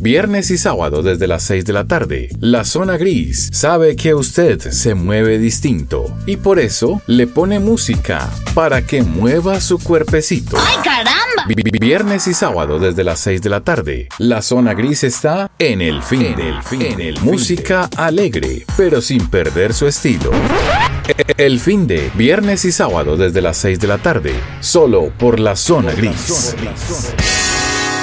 viernes y sábado desde las 6 de la tarde. La Zona Gris sabe que usted se mueve distinto y por eso le pone música para que mueva su cuerpecito. ¡Ay, caramba! Viernes y sábado desde las 6 de la tarde. La Zona Gris está en el fin. Música alegre, pero sin perder su estilo. El fin de viernes y sábado desde las 6 de la tarde. Solo por la Zona Gris.